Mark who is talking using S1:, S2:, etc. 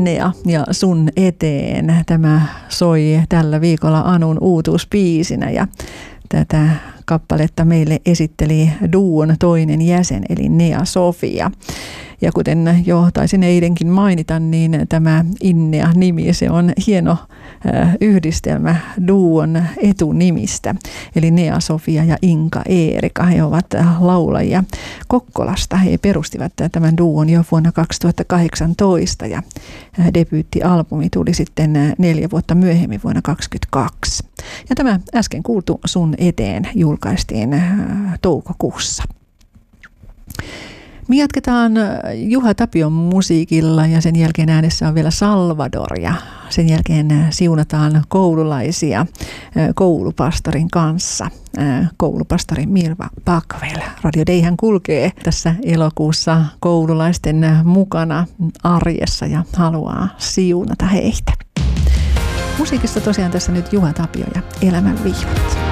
S1: Innea ja sun eteen. Tämä soi tällä viikolla Anun uutuuspiisinä ja tätä kappaletta meille esitteli duon toinen jäsen eli Nea Sofia. Ja kuten jo taisin eilenkin mainita, niin tämä Innea-nimi, se on hieno yhdistelmä duon etunimistä. Eli Nea Sofia ja Inka Eerika, he ovat laulajia Kokkolasta. He perustivat tämän duon jo vuonna 2018 ja debyyttialbumi tuli sitten 4 vuotta myöhemmin vuonna 2022. Ja tämä äsken kuultu Sun eteen julkaistiin toukokuussa. Me jatketaan Juha Tapion musiikilla ja sen jälkeen äänessä on vielä Salvador ja sen jälkeen siunataan koululaisia koulupastorin kanssa. Koulupastori Mirva Pakvel. Radio Dayhän kulkee tässä elokuussa koululaisten mukana arjessa ja haluaa siunata heitä. Musiikissa tosiaan tässä nyt Juha Tapio ja Elämän vihvat.